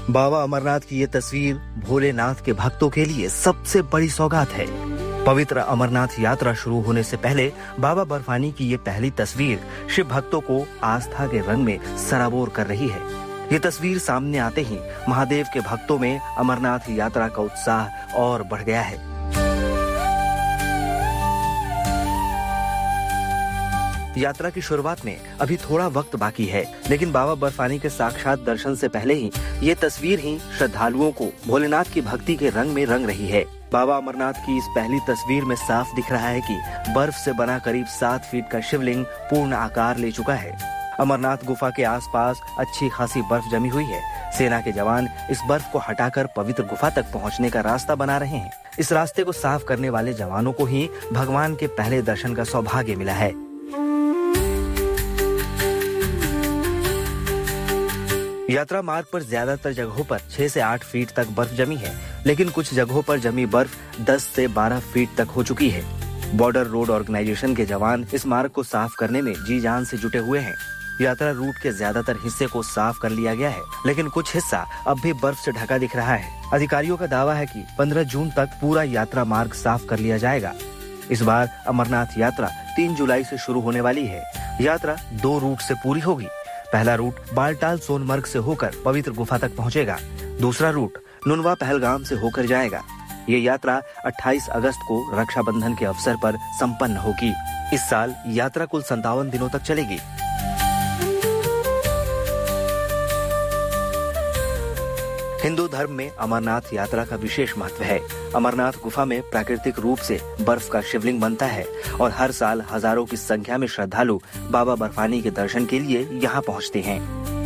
बाबा अमरनाथ की ये तस्वीर भोलेनाथ के भक्तों के लिए सबसे बड़ी सौगात है। पवित्र अमरनाथ यात्रा शुरू होने से पहले बाबा बर्फानी की ये पहली तस्वीर शिव भक्तों को आस्था के रंग में सराबोर कर रही है। ये तस्वीर सामने आते ही महादेव के भक्तों में अमरनाथ यात्रा का उत्साह और बढ़ गया है। यात्रा की शुरुआत में अभी थोड़ा वक्त बाकी है, लेकिन बाबा बर्फानी के साक्षात दर्शन से पहले ही ये तस्वीर ही श्रद्धालुओं को भोलेनाथ की भक्ति के रंग में रंग रही है। बाबा अमरनाथ की इस पहली तस्वीर में साफ दिख रहा है कि बर्फ से बना करीब 7 फीट का शिवलिंग पूर्ण आकार ले चुका है। अमरनाथ गुफा के आसपास अच्छी खासी बर्फ जमी हुई है। सेना के जवान इस बर्फ को हटाकर पवित्र गुफा तक पहुंचने का रास्ता बना रहे हैं। इस रास्ते को साफ करने वाले जवानों को ही भगवान के पहले दर्शन का सौभाग्य मिला है। यात्रा मार्ग पर ज्यादातर जगहों पर 6 से 8 फीट तक बर्फ जमी है, लेकिन कुछ जगहों पर जमी बर्फ 10 से 12 फीट तक हो चुकी है। बॉर्डर रोड ऑर्गेनाइजेशन के जवान इस मार्ग को साफ करने में जी जान से जुटे हुए हैं। यात्रा रूट के ज्यादातर हिस्से को साफ कर लिया गया है, लेकिन कुछ हिस्सा अब भी बर्फ से ढका दिख रहा है। अधिकारियों का दावा है कि 15 जून तक पूरा यात्रा मार्ग साफ कर लिया जाएगा। इस बार अमरनाथ यात्रा 3 जुलाई से शुरू होने वाली है। यात्रा 2 रूट से पूरी होगी। पहला रूट बालटाल सोनमर्ग से होकर पवित्र गुफा तक पहुंचेगा। दूसरा रूट नुनवा पहलगाम से होकर जाएगा। ये यात्रा 28 अगस्त को रक्षाबंधन के अवसर पर संपन्न होगी। इस साल यात्रा कुल 57 दिनों तक चलेगी। हिंदू धर्म में अमरनाथ यात्रा का विशेष महत्व है। अमरनाथ गुफा में प्राकृतिक रूप से बर्फ का शिवलिंग बनता है और हर साल हजारों की संख्या में श्रद्धालु बाबा बर्फानी के दर्शन के लिए यहाँ पहुँचते हैं।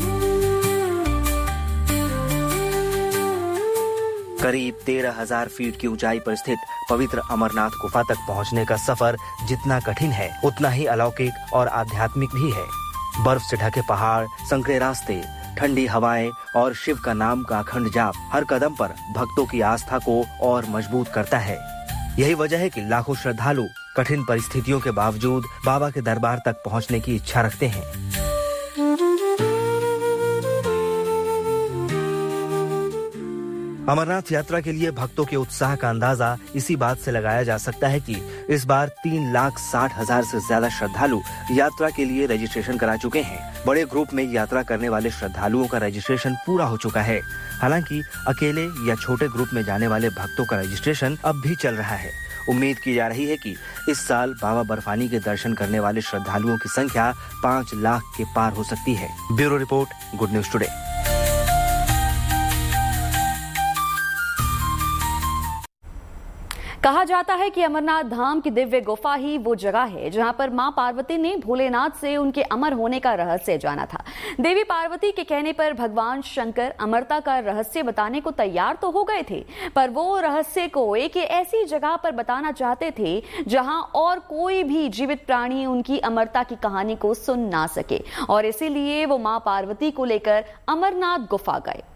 करीब 13,000 फीट की ऊंचाई पर स्थित पवित्र अमरनाथ गुफा तक पहुँचने का सफर जितना कठिन है, उतना ही अलौकिक और आध्यात्मिक भी है। बर्फ से ढके पहाड़, संकरे रास्ते, ठंडी हवाएं और शिव का नाम का अखंड जाप हर कदम पर भक्तों की आस्था को और मजबूत करता है। यही वजह है कि लाखों श्रद्धालु कठिन परिस्थितियों के बावजूद बाबा के दरबार तक पहुंचने की इच्छा रखते हैं। अमरनाथ यात्रा के लिए भक्तों के उत्साह का अंदाजा इसी बात से लगाया जा सकता है कि इस बार 3,60,000 से ज्यादा श्रद्धालु यात्रा के लिए रजिस्ट्रेशन करा चुके हैं। बड़े ग्रुप में यात्रा करने वाले श्रद्धालुओं का रजिस्ट्रेशन पूरा हो चुका है। हालांकि अकेले या छोटे ग्रुप में जाने वाले भक्तों का रजिस्ट्रेशन अब भी चल रहा है। उम्मीद की जा रही है कि इस साल बाबा बर्फानी के दर्शन करने वाले श्रद्धालुओं की संख्या 5 लाख के पार हो सकती है। Bureau report, good news today. कहा जाता है कि अमरनाथ धाम की दिव्य गुफा ही वो जगह है जहां पर मां पार्वती ने भोलेनाथ से उनके अमर होने का रहस्य जाना था। देवी पार्वती के कहने पर भगवान शंकर अमरता का रहस्य बताने को तैयार तो हो गए थे, पर वो रहस्य को एक ऐसी जगह पर बताना चाहते थे जहां और कोई भी जीवित प्राणी उनकी अमरता की कहानी को सुन ना सके, और इसीलिए वो मां पार्वती को लेकर अमरनाथ गुफा गए।